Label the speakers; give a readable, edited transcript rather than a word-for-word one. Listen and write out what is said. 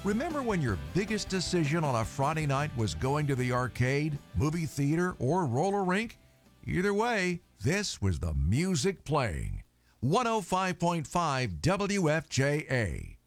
Speaker 1: Remember when your biggest decision on a Friday night was going to the arcade, movie theater, or roller rink? Either way, this was the music playing. 105.5 WFJA.